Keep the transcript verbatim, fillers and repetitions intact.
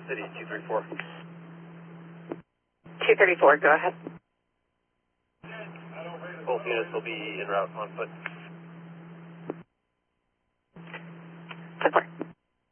City two three four. two thirty-four, go ahead. Both units will be en route on foot. ten four.